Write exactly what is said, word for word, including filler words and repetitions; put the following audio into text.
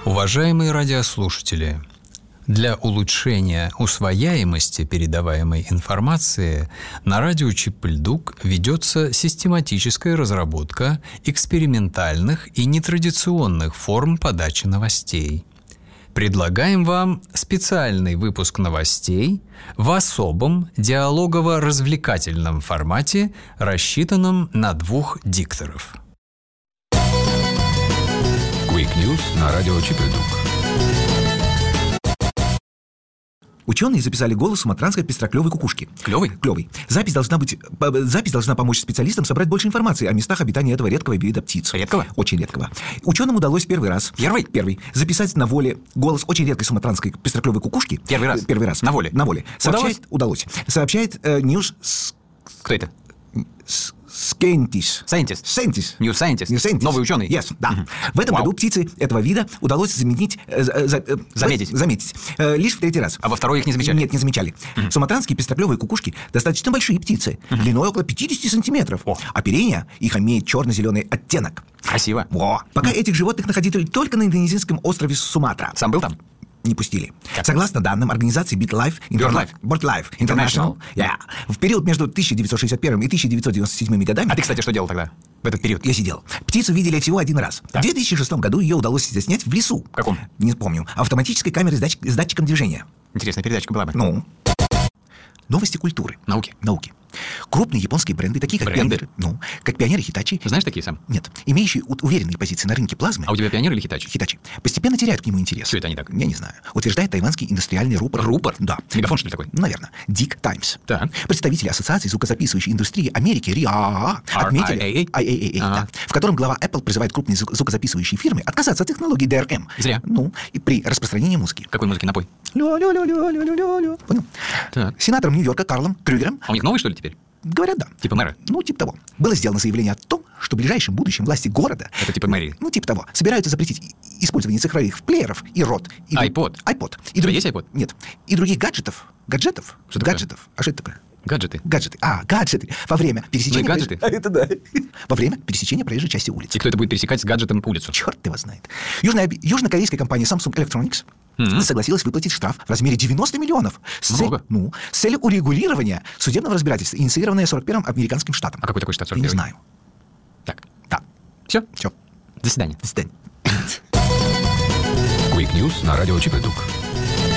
Уважаемые радиослушатели, для улучшения усвояемости передаваемой информации на радио Чип-Льдук ведется систематическая разработка экспериментальных и нетрадиционных форм подачи новостей. Предлагаем вам специальный выпуск новостей в особом диалогово-развлекательном формате, рассчитанном на двух дикторов. Quick News на радио Чип-Льдук. Ученые записали голос суматранской пестроклевой кукушки. Клевый? Клевый. Запись должна быть, запись должна помочь специалистам собрать больше информации о местах обитания этого редкого вида птиц. Редкого? Очень редкого. Ученым удалось первый раз. Первый? Первый. Записать на воле голос очень редкой суматранской пестроклевой кукушки. Первый раз? Первый раз. На воле? На воле. Сообщает, удалось. Сообщает э, News... Кто это? Scientist. Scientist. Scientist. New Scientist. New Scientist. Новый ученый. Yes, да. Мгм. В этом Вау. году птицы этого вида удалось заменить... э, за- э, Заметить. Заметить. Э, лишь в третий раз. А во второй их не замечали? Нет, не замечали. Суматранские пестроклевые кукушки достаточно большие птицы, длиной около пятьдесят сантиметров. О. Оперение их имеет черно-зеленый оттенок. Красиво. Во. Пока этих животных находили только на индонезийском острове Суматра. Сам был там? Не пустили. Как? Согласно данным организации BirdLife BirdLife. BirdLife International, yeah, в период между тысяча девятьсот шестьдесят первым и тысяча девятьсот девяносто седьмым годами... А ты, кстати, что делал тогда, в этот период? Я сидел. Птицу видели всего один раз. Так. В две тысячи шестом году ее удалось заснять в лесу. В каком? Не помню. Автоматической камерой с, датчик- с датчиком движения. Интересная передачка была бы. Ну. Новости культуры. Науки. Науки. Крупные японские бренды, такие как Бренды? Пионер, ну, как Пионер и Хитачи. Знаешь такие сам? Нет, имеющие у- уверенные позиции на рынке плазмы. А у тебя Пионер или Хитачи? Хитачи постепенно теряют к нему интерес. Чё это они так? Я не знаю. Утверждает тайванский индустриальный рупор. Рупор? Да. Мегафон, что ли, такой? Наверное. Дик Таймс. Так. Представители Ассоциации звукозаписывающей индустрии Америки РИАА отметили, ар ай эй? ай эй эй, А. да, в котором глава Apple призывает крупные звук- звукозаписывающие фирмы отказаться от технологий ди ар эм. Зря. Ну, и при распространении музыки. Какой музыки напой? Лё-лё-лё-лё-лё-лё-лё. Понял? Так. Сенатором Нью-Йорка Карлом Крюгером, А у них новый, что ли, теперь? говорят, да. Типа мэра? Ну, типа того. Было сделано заявление о том, что в ближайшем будущем власти города... Это типа мэрии? Ну, типа того. Собираются запретить и- использование цифровых плееров и рот. И друг- iPod? iPod. У тебя есть iPod? Нет. И других гаджетов. Гаджетов? Что такое? гаджетов. А что это такое? Гаджеты. Гаджеты. А, гаджеты. Во время пересечения... Ну и гаджеты. проезжей- А, это да. Во время пересечения проезжей части улицы. И кто это будет пересекать с гаджетом по улицу? Черт его знает. Южная, южнокорейская компания Samsung Electronics Мгм. согласилась выплатить штраф в размере девяносто миллионов с, цель- Много. ну, с целью урегулирования судебного разбирательства, инициированное сорок первым американским штатом. А какой такой штат Я не сорок первый? знаю. Так. Да. Все? Все. До свидания. До свидания. Quick News на радио Чип-Льдук.